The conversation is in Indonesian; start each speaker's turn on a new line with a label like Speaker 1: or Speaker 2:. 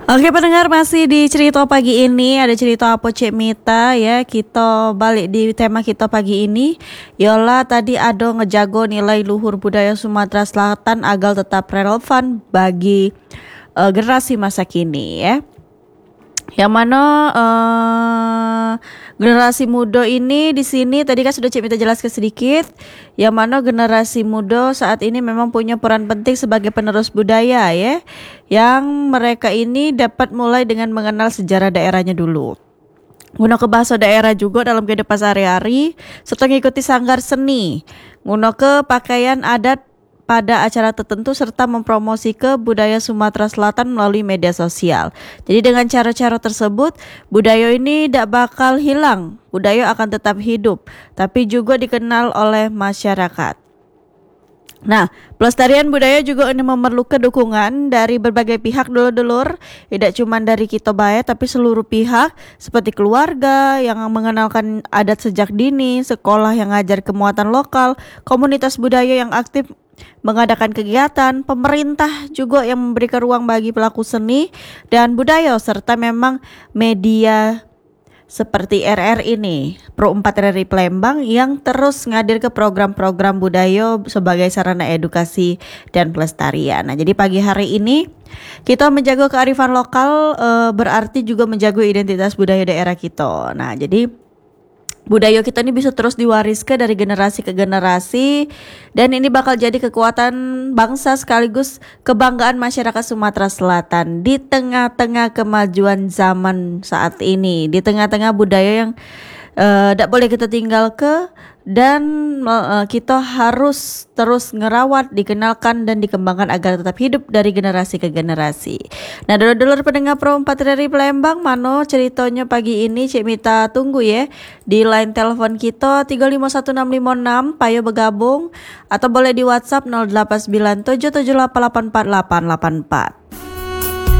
Speaker 1: Oke pendengar, masih di cerita pagi ini ada cerita apa Cik Mita ya. Kita balik di tema kita pagi ini. Yola tadi ada ngejago nilai luhur budaya Sumatera Selatan agar tetap relevan bagi generasi masa kini ya. Yang mana generasi muda ini di sini tadi kan sudah Cik Mita jelaskan sedikit. Yang mana generasi muda saat ini memang punya peran penting sebagai penerus budaya ya. Yang mereka ini dapat mulai dengan mengenal sejarah daerahnya dulu. Guna ke bahasa daerah juga dalam kehidupan sehari-hari, serta mengikuti sanggar seni. Guna ke pakaian adat pada acara tertentu serta mempromosi ke budaya Sumatera Selatan melalui media sosial. Jadi dengan cara-cara tersebut, budaya ini tidak bakal hilang. Budaya akan tetap hidup, tapi juga dikenal oleh masyarakat. Nah, pelestarian budaya juga ini memerlukan dukungan dari berbagai pihak dulur-dulur, tidak cuma dari kita bae tapi seluruh pihak seperti keluarga yang mengenalkan adat sejak dini, sekolah yang ngajar kemuatan lokal, komunitas budaya yang aktif mengadakan kegiatan, pemerintah juga yang memberikan ruang bagi pelaku seni dan budaya serta memang media seperti RR ini, Pro 4 RRI Palembang yang terus ngadir ke program-program budaya sebagai sarana edukasi dan pelestarian. Nah, jadi pagi hari ini kita menjaga kearifan lokal berarti juga menjaga identitas budaya daerah kita. Nah, jadi budaya kita ini bisa terus diwariskan dari generasi ke generasi dan ini bakal jadi kekuatan bangsa sekaligus kebanggaan masyarakat Sumatera Selatan di tengah-tengah kemajuan zaman saat ini, di tengah-tengah budaya yang tidak boleh kita tinggal dan kita harus terus ngerawat, dikenalkan dan dikembangkan agar tetap hidup dari generasi ke generasi. Nah, dulur-dulur pendengar Pro 4 RRI Palembang, mano ceritanya pagi ini Cik Mita tunggu ya di line telepon kita 351656, payo bergabung atau boleh di WhatsApp 089778848884.